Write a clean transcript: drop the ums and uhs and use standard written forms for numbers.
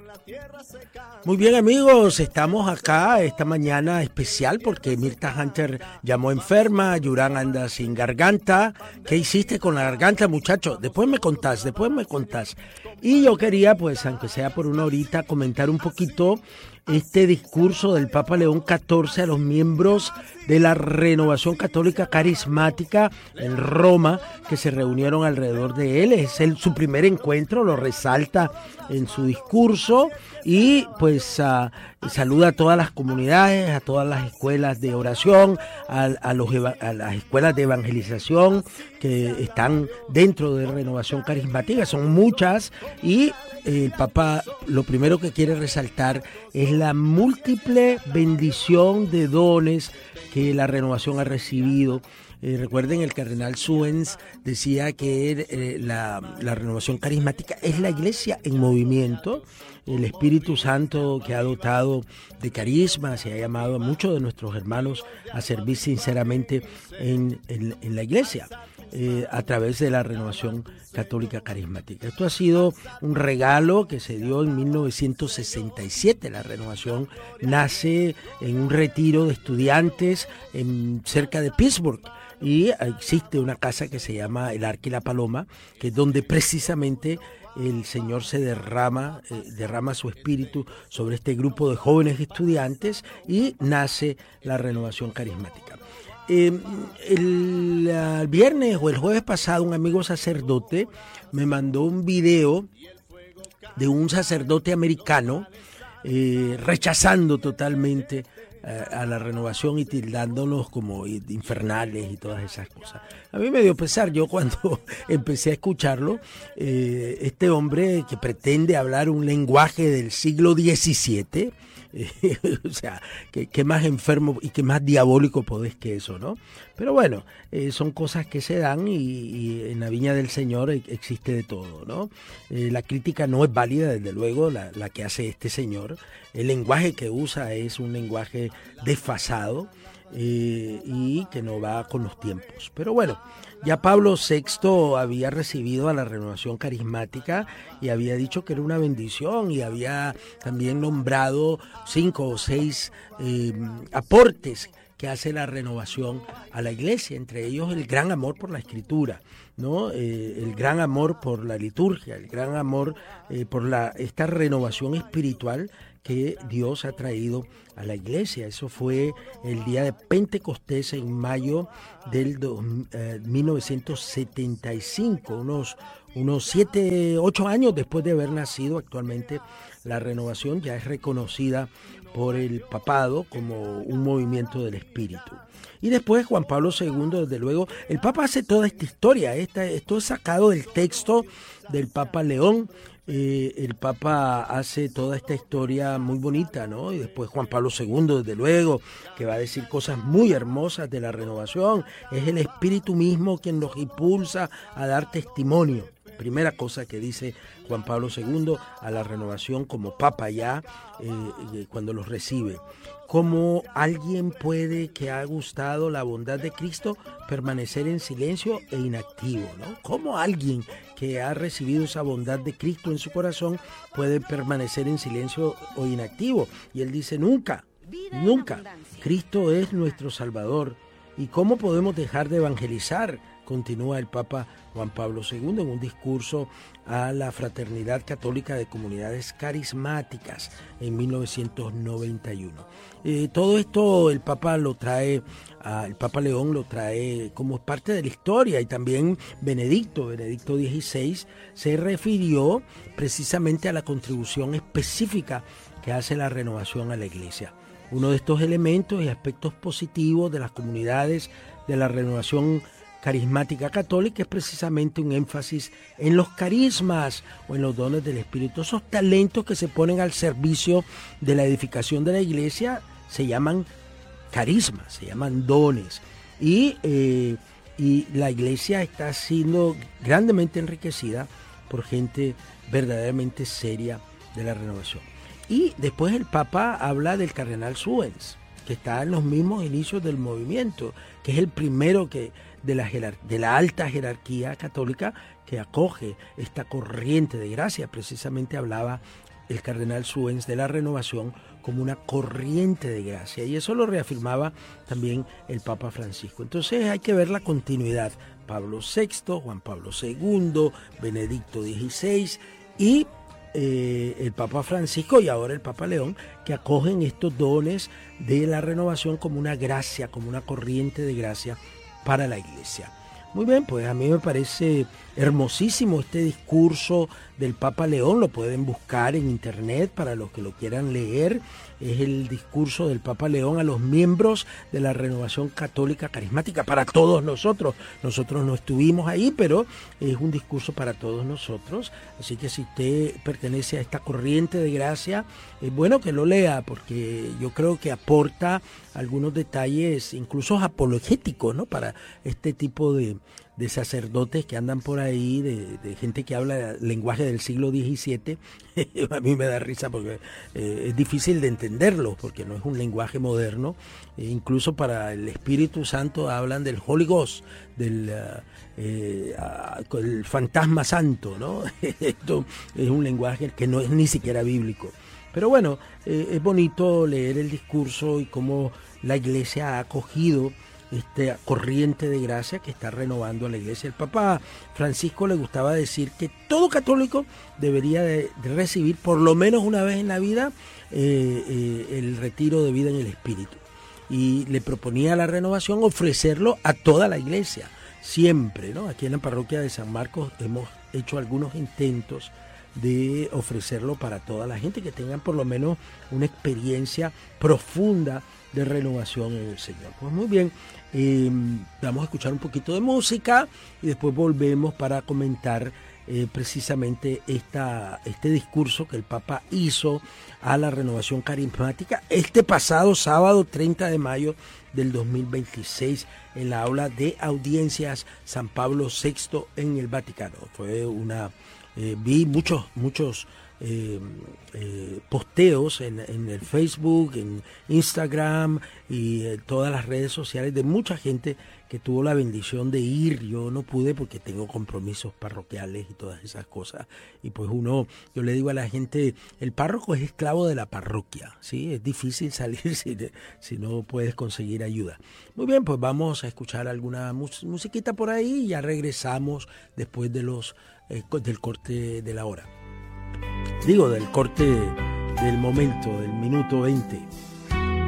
Muy bien, amigos, estamos acá esta mañana especial porque Mirta Hunter llamó enferma, Yurán anda sin garganta. ¿Qué hiciste con la garganta, muchacho? Después me contás. Y yo quería, pues, aunque sea por una horita, comentar un poquito este discurso del Papa León XIV a los miembros de la Renovación Católica Carismática en Roma, que se reunieron alrededor de él. Es su primer encuentro, lo resalta en su discurso y pues saluda a todas las comunidades, a todas las escuelas de oración, a las escuelas de evangelización que están dentro de Renovación Carismática. Son muchas y el Papa lo primero que quiere resaltar es la múltiple bendición de dones que la renovación ha recibido. Recuerden, el cardenal Suens decía que la renovación carismática es la iglesia en movimiento. El Espíritu Santo, que ha dotado de carisma, se ha llamado a muchos de nuestros hermanos a servir sinceramente en la iglesia. A través de la Renovación Católica Carismática. Esto ha sido un regalo que se dio en 1967. La renovación nace en un retiro de estudiantes cerca de Pittsburgh. Y existe una casa que se llama El Arca y la Paloma, que es donde precisamente el Señor se derrama su espíritu sobre este grupo de jóvenes estudiantes y nace la Renovación Carismática. El viernes o el jueves pasado, un amigo sacerdote me mandó un video de un sacerdote americano rechazando totalmente a la renovación y tildándonos como infernales y todas esas cosas. A mí me dio pesar. Yo cuando empecé a escucharlo, este hombre que pretende hablar un lenguaje del siglo XVII, o sea, ¿qué más enfermo y qué más diabólico podés que eso, ¿no? Pero bueno, son cosas que se dan y en la viña del Señor existe de todo, ¿no? La crítica no es válida, desde luego, la que hace este señor. El lenguaje que usa es un lenguaje desfasado y que no va con los tiempos. Pero bueno, ya Pablo VI había recibido a la Renovación Carismática y había dicho que era una bendición y había también nombrado 5 o 6 aportes que hace la renovación a la iglesia, entre ellos el gran amor por la escritura, ¿no? El gran amor por la liturgia, el gran amor por esta renovación espiritual que Dios ha traído a la iglesia. Eso fue el día de Pentecostés en mayo del 1975, unos 7, 8 años después de haber nacido. Actualmente la renovación ya es reconocida por el papado como un movimiento del espíritu. Y después Juan Pablo II, desde luego, el Papa hace toda esta historia, esto es sacado del texto del Papa León. El Papa hace toda esta historia muy bonita, ¿no? Y después Juan Pablo II, desde luego, que va a decir cosas muy hermosas de la renovación. Es el Espíritu mismo quien nos impulsa a dar testimonio. Primera cosa que dice Juan Pablo II a la renovación como Papa ya, cuando los recibe. ¿Cómo alguien puede, que ha gustado la bondad de Cristo, permanecer en silencio e inactivo, ¿no? ¿Cómo alguien que ha recibido esa bondad de Cristo en su corazón puede permanecer en silencio o inactivo? Y él dice, nunca. Cristo es nuestro Salvador. ¿Y cómo podemos dejar de evangelizar? Continúa el Papa Juan Pablo II en un discurso a la Fraternidad Católica de Comunidades Carismáticas en 1991. Todo esto el Papa León lo trae como parte de la historia, y también Benedicto XVI se refirió precisamente a la contribución específica que hace la renovación a la Iglesia. Uno de estos elementos y aspectos positivos de las comunidades de la renovación carismática católica es precisamente un énfasis en los carismas o en los dones del Espíritu. Esos talentos que se ponen al servicio de la edificación de la iglesia se llaman carismas, se llaman dones. Y la iglesia está siendo grandemente enriquecida por gente verdaderamente seria de la renovación. Y después el Papa habla del cardenal Suens, que está en los mismos inicios del movimiento, que es el primero de la alta jerarquía católica que acoge esta corriente de gracia. Precisamente hablaba el cardenal Suens de la renovación como una corriente de gracia, y eso lo reafirmaba también el Papa Francisco. Entonces hay que ver la continuidad. Pablo VI, Juan Pablo II, Benedicto XVI y el Papa Francisco y ahora el Papa León, que acogen estos dones de la renovación como una gracia, como una corriente de gracia para la Iglesia. Muy bien, pues a mí me parece hermosísimo este discurso del Papa León, lo pueden buscar en internet para los que lo quieran leer. Es el discurso del Papa León a los miembros de la Renovación Católica Carismática, para todos nosotros. Nosotros no estuvimos ahí, pero es un discurso para todos nosotros. Así que si usted pertenece a esta corriente de gracia, es bueno que lo lea, porque yo creo que aporta algunos detalles, incluso apologéticos, ¿no?, para este tipo de sacerdotes que andan por ahí, de gente que habla lenguaje del siglo XVII. A mí me da risa porque es difícil de entenderlo, porque no es un lenguaje moderno. Incluso para el Espíritu Santo hablan del Holy Ghost, del el fantasma santo, ¿no? Esto es un lenguaje que no es ni siquiera bíblico. Pero bueno, es bonito leer el discurso y cómo la Iglesia ha acogido esta corriente de gracia que está renovando a la Iglesia. El Papa Francisco le gustaba decir que todo católico debería de recibir por lo menos una vez en la vida el retiro de vida en el Espíritu. Y le proponía a la renovación ofrecerlo a toda la Iglesia, siempre, ¿no? Aquí en la parroquia de San Marcos hemos hecho algunos intentos de ofrecerlo para toda la gente que tengan por lo menos una experiencia profunda de renovación en el Señor. Pues muy bien, vamos a escuchar un poquito de música y después volvemos para comentar precisamente este discurso que el Papa hizo a la renovación carismática este pasado sábado 30 de mayo del 2026 en la aula de audiencias San Pablo VI en el Vaticano. Fue vi muchos posteos en el Facebook, en Instagram y todas las redes sociales de mucha gente que tuvo la bendición de ir. Yo no pude porque tengo compromisos parroquiales y todas esas cosas. Y pues yo le digo a la gente, el párroco es esclavo de la parroquia, ¿sí? Es difícil salir si no puedes conseguir ayuda. Muy bien, pues vamos a escuchar alguna musiquita por ahí y ya regresamos después de del corte de la hora. Digo, del corte del momento, del minuto 20.